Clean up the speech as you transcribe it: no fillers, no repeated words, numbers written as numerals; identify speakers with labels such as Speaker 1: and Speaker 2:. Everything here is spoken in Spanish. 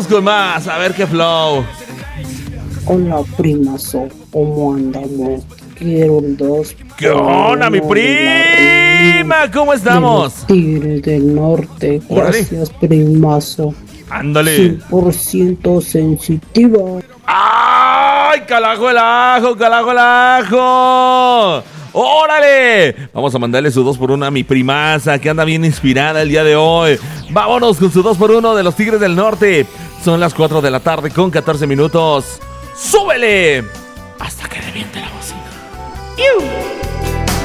Speaker 1: Vamos con más, a ver qué flow.
Speaker 2: Hola, primazo, ¿cómo andamos? Quiero el 2.
Speaker 1: ¿Qué onda, mi prima? ¿Cómo estamos?
Speaker 2: Tigres del Norte. Gracias, primazo.
Speaker 1: Ándale.
Speaker 2: 100% sensitiva.
Speaker 1: ¡Ay! ¡Calajo el ajo! ¡Calajo el ajo! ¡Órale! Vamos a mandarle su 2x1 a mi primaza, que anda bien inspirada el día de hoy. Vámonos con su 2x1 de los Tigres del Norte. Son las 4 de la tarde con 14 minutos. ¡Súbele! Hasta que reviente la bocina. ¡Iu!